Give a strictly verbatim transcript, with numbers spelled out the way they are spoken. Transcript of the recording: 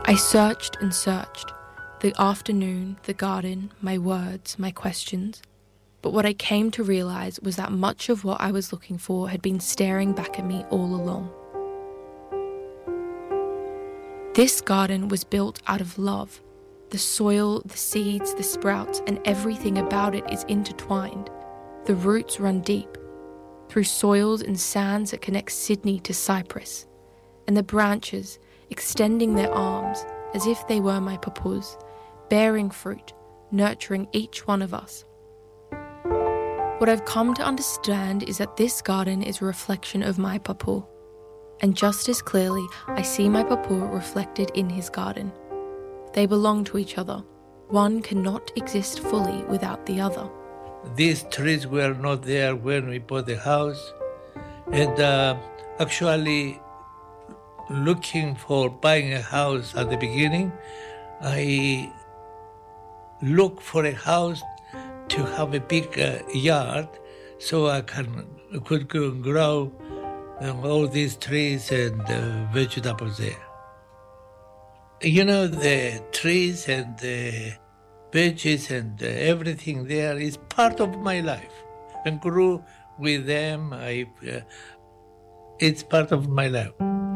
I searched and searched. The afternoon, the garden, my words, my questions. But what I came to realise was that much of what I was looking for had been staring back at me all along. This garden was built out of love. The soil, the seeds, the sprouts, and everything about it is intertwined. The roots run deep, through soils and sands that connect Sydney to Cyprus, and the branches extending their arms as if they were my papus, bearing fruit, nurturing each one of us. What I've come to understand is that this garden is a reflection of my papu, and just as clearly I see my papu reflected in his garden. They belong to each other. One cannot exist fully without the other. These trees were not there when we bought the house, and uh, actually looking for buying a house at the beginning, I looked for a house to have a big uh, yard so I can could grow um, all these trees and uh, vegetables there. You know, the trees and the veggies and uh, everything there is part of my life. And grew with them. I, uh, it's part of my life.